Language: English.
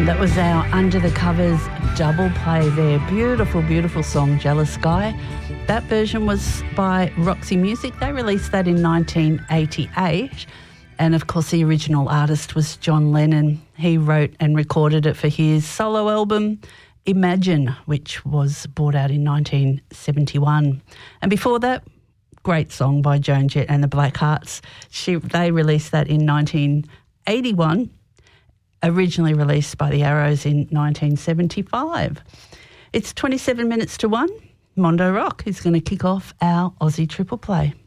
That was our Under the Covers double play there. Beautiful, beautiful song, Jealous Guy. That version was by Roxy Music. They released that in 1988. And, of course, the original artist was John Lennon. He wrote and recorded it for his solo album, Imagine, which was brought out in 1971. And before that, great song by Joan Jett and the Blackhearts. They released that in 1981. Originally released by the Arrows in 1975. It's 27 minutes to 1. Mondo Rock is going to kick off our Aussie Triple Play.